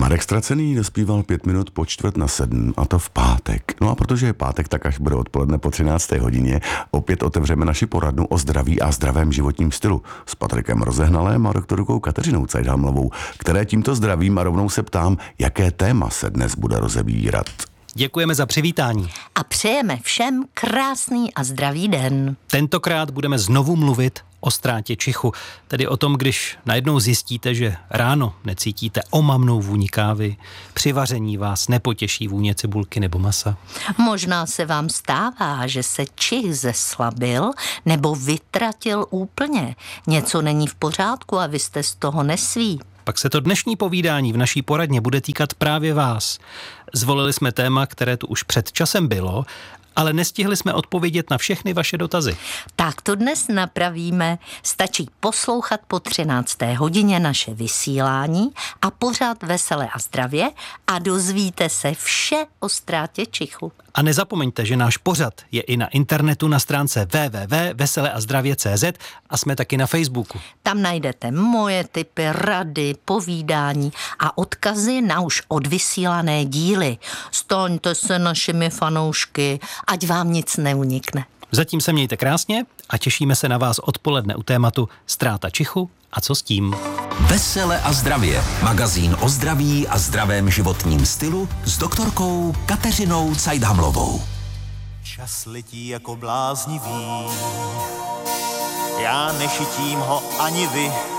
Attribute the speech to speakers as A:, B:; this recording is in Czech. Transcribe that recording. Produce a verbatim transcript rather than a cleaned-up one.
A: Marek Ztracený dospíval pět minut po čtvrt na sedm, a to v pátek. No a protože je pátek, tak až bude odpoledne po třinácté hodině, opět otevřeme naši poradnu o zdraví a zdravém životním stylu s Patrikem Rozehnalem a doktorkou Kateřinou Cajdhamlovou, které tímto zdravím a rovnou se ptám, jaké téma se dnes bude rozebírat.
B: Děkujeme za přivítání.
C: A přejeme všem krásný a zdravý den.
B: Tentokrát budeme znovu mluvit o ztrátě čichu, tedy o tom, když najednou zjistíte, že ráno necítíte omamnou vůni kávy, při vaření vás nepotěší vůně cibulky nebo masa.
C: Možná se vám stává, že se čich zeslabil nebo vytratil úplně. Něco není v pořádku a vy jste z toho nesví.
B: Pak se to dnešní povídání v naší poradně bude týkat právě vás. Zvolili jsme téma, které tu už před časem bylo, ale nestihli jsme odpovědět na všechny vaše dotazy.
C: Tak to dnes napravíme. Stačí poslouchat po třinácté hodině naše vysílání a pořád veselé a zdravě a dozvíte se vše o ztrátě čichu.
B: A nezapomeňte, že náš pořad je i na internetu na stránce w w w tečka veseleazdravě tečka c z a jsme taky na Facebooku.
C: Tam najdete moje tipy, rady, povídání a odkazy na už odvysílané díly. Staňte se našimi fanoušky, ať vám nic neunikne.
B: Zatím se mějte krásně a těšíme se na vás odpoledne u tématu ztráta čichu a co s tím.
D: Vesele a zdravě. Magazín o zdraví a zdravém životním stylu s doktorkou Kateřinou Cajdhamlovou.
E: Čas letí jako bláznivý, já nešitím ho ani vy.